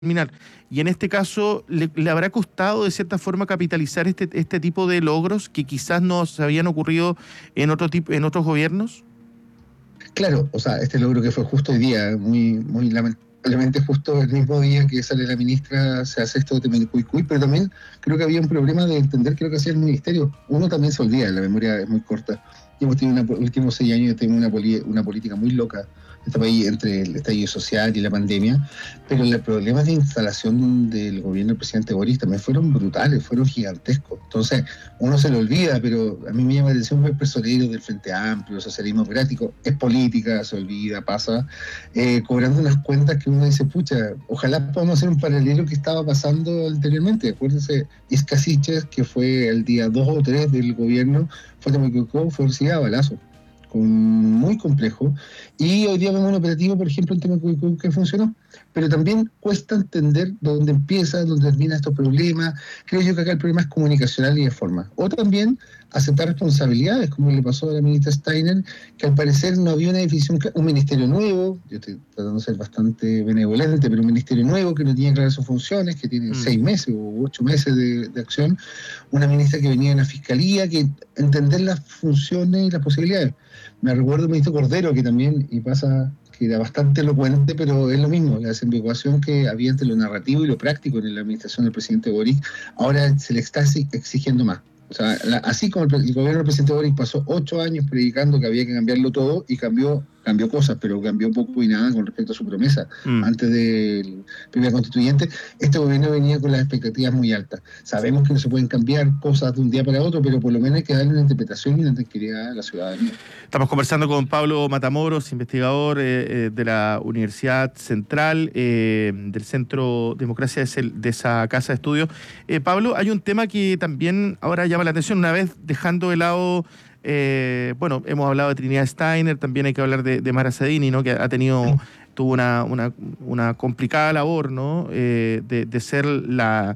terminar. Y en este caso, ¿le habrá costado de cierta forma capitalizar este tipo de logros que quizás no se habían ocurrido en otros gobiernos? Claro, o sea, este logro que fue justo hoy día, muy lamentablemente justo el mismo día que sale la ministra, se hace esto de Temecuicui, pero también creo que había un problema de entender qué es lo que hacía el ministerio. Uno también se olvida, la memoria es muy corta. Y hemos tenido últimos 6 años tenemos una política muy loca en este país entre el estallido social y la pandemia, pero los problemas de instalación del gobierno del presidente Boris también fueron brutales, fueron gigantescos. Entonces, uno se lo olvida, pero a mí me llama la atención ver personeros del Frente Amplio, socialismo democrático, es política, se olvida, pasa, cobrando unas cuentas que uno dice, pucha, ojalá podamos hacer un paralelo que estaba pasando anteriormente. Acuérdense, Iscasiches, que fue el día 2 o 3 del gobierno, fue fue a balazo, muy complejo, y hoy día vemos un operativo, por ejemplo, en Temuco que funcionó, pero también cuesta entender dónde empieza, dónde termina estos problemas. Creo yo que acá el problema es comunicacional y de forma, o también aceptar responsabilidades, como le pasó a la ministra Steiner, que al parecer no había una definición, un ministerio nuevo, yo estoy tratando de ser bastante benevolente, pero un ministerio nuevo que no tiene claras sus funciones, que tiene 6 meses o 8 meses de acción, una ministra que venía de una fiscalía, que entender las funciones y las posibilidades. Me recuerdo el ministro Cordero, que también, y pasa que era bastante elocuente, pero es lo mismo, la desambiguación que había entre lo narrativo y lo práctico en la administración del presidente Boric, ahora se le está exigiendo más. O sea, así como el gobierno del presidente Boric pasó 8 años predicando que había que cambiarlo todo y cambió cosas, pero cambió poco y nada con respecto a su promesa antes del primer constituyente. Este gobierno venía con las expectativas muy altas. Sabemos que no se pueden cambiar cosas de un día para otro, pero por lo menos hay que darle una interpretación y una tranquilidad a la ciudadanía. Estamos conversando con Pablo Matamoros, investigador de la Universidad Central, del Centro Democracia de esa casa de estudios. Pablo, hay un tema que también ahora llama la atención, una vez dejando de lado, bueno, hemos hablado de Trinidad Steiner, también hay que hablar de Mara Sadini, ¿no? Que tuvo una complicada labor, ¿no? De ser la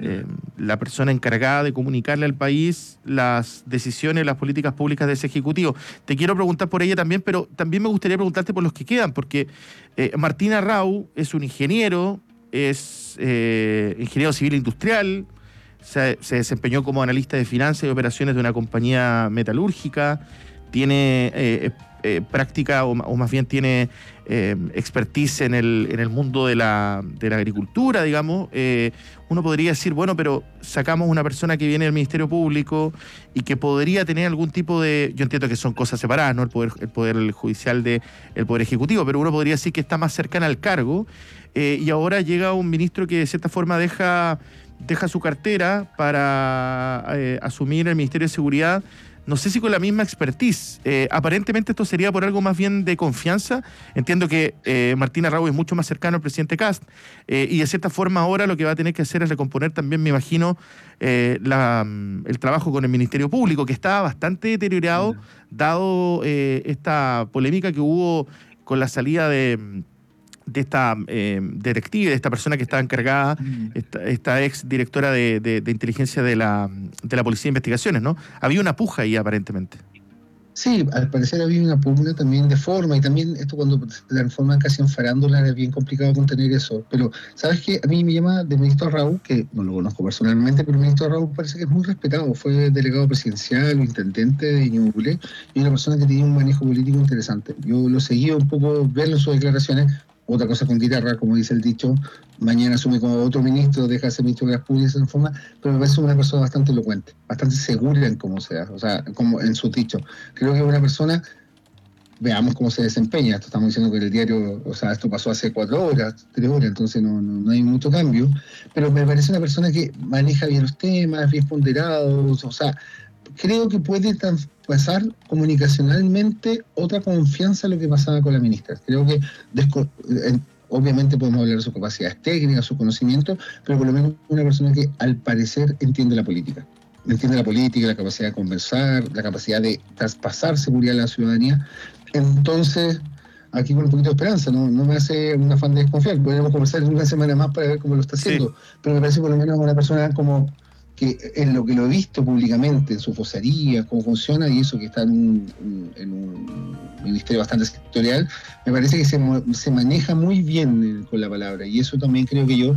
persona encargada de comunicarle al país las decisiones, las políticas públicas de ese Ejecutivo. Te quiero preguntar por ella también, pero también me gustaría preguntarte por los que quedan, porque Martín Arrau es un ingeniero, es ingeniero civil industrial, se desempeñó como analista de finanzas y operaciones de una compañía metalúrgica, tiene práctica o más bien tiene expertise en el mundo de la agricultura, digamos. Uno podría decir, bueno, pero sacamos una persona que viene del Ministerio Público y que podría tener algún tipo de... Yo entiendo que son cosas separadas, ¿no? El poder judicial del Poder Ejecutivo, pero uno podría decir que está más cercana al cargo y ahora llega un ministro que de cierta forma deja su cartera para asumir el Ministerio de Seguridad. No sé si con la misma expertise. Aparentemente esto sería por algo más bien de confianza. Entiendo que Martín Arrau es mucho más cercano al presidente Kast y de cierta forma ahora lo que va a tener que hacer es recomponer también, me imagino, el trabajo con el Ministerio Público, que estaba bastante deteriorado, dado esta polémica que hubo con la salida de esta detective, de esta persona que estaba encargada, esta ex directora de inteligencia de la Policía de Investigaciones, ¿no? Había una puja ahí, aparentemente. Sí, al parecer había una pugna también de forma, y también esto cuando se transforman casi en farándula es bien complicado contener eso. Pero, ¿sabes qué? A mí me llama del ministro Raúl, que no lo conozco personalmente, pero el ministro Raúl parece que es muy respetado. Fue delegado presidencial o intendente de Ñuble y una persona que tenía un manejo político interesante. Yo lo seguí un poco, verlo en sus declaraciones. Otra cosa con guitarra, como dice el dicho, mañana asume como otro ministro, deja de ser ministro de las públicas en forma, pero me parece una persona bastante elocuente, bastante segura en cómo sea, o sea, como en su dicho. Creo que es una persona, veamos cómo se desempeña. Esto estamos diciendo que el diario, o sea, esto pasó hace 4 horas, 3 horas, entonces no hay mucho cambio, pero me parece una persona que maneja bien los temas, bien ponderados, o sea, creo que puede traspasar comunicacionalmente otra confianza a lo que pasaba con la ministra. Creo que obviamente podemos hablar de sus capacidades técnicas, sus conocimientos, pero por lo menos una persona que al parecer entiende la política. Entiende la política, la capacidad de conversar, la capacidad de traspasar seguridad a la ciudadanía. Entonces, aquí con un poquito de esperanza, no me hace un afán de desconfiar. Podríamos conversar en una semana más para ver cómo lo está haciendo, sí. Pero me parece por lo menos una persona como que en lo que lo he visto públicamente, en su vocería, cómo funciona, y eso que está en un ministerio bastante sectorial, me parece que se maneja muy bien con la palabra, y eso también creo que yo